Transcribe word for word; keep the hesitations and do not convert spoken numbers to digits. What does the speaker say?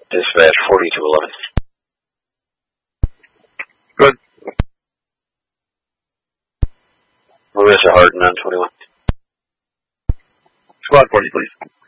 Dispatch forty-two eleven. Good. Marissa Harden on twenty-one. Squad forty, please.